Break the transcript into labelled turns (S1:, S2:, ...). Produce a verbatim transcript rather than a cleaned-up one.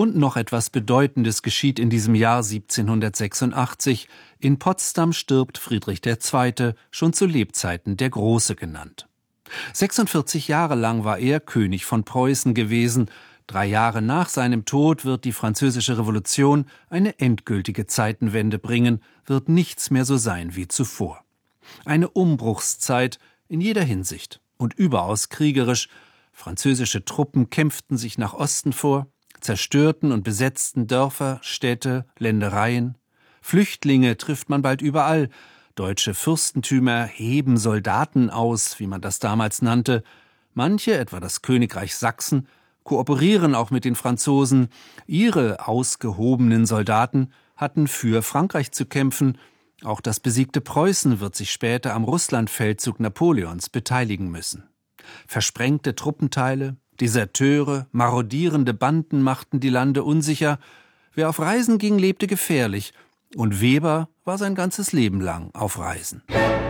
S1: Und noch etwas Bedeutendes geschieht in diesem Jahr siebzehnhundertsechsundachtzig. In Potsdam stirbt Friedrich der Zweite, schon zu Lebzeiten der Große genannt. sechsundvierzig Jahre lang war er König von Preußen gewesen. Drei Jahre nach seinem Tod wird die Französische Revolution eine endgültige Zeitenwende bringen, wird nichts mehr so sein wie zuvor. Eine Umbruchszeit in jeder Hinsicht und überaus kriegerisch. Französische Truppen kämpften sich nach Osten vor, zerstörten und besetzten Dörfer, Städte, Ländereien. Flüchtlinge trifft man bald überall. Deutsche Fürstentümer heben Soldaten aus, wie man das damals nannte. Manche, etwa das Königreich Sachsen, kooperieren auch mit den Franzosen. Ihre ausgehobenen Soldaten hatten für Frankreich zu kämpfen. Auch das besiegte Preußen wird sich später am Russlandfeldzug Napoleons beteiligen müssen. Versprengte Truppenteile, Deserteure, marodierende Banden machten die Lande unsicher. Wer auf Reisen ging, lebte gefährlich. Und Weber war sein ganzes Leben lang auf Reisen.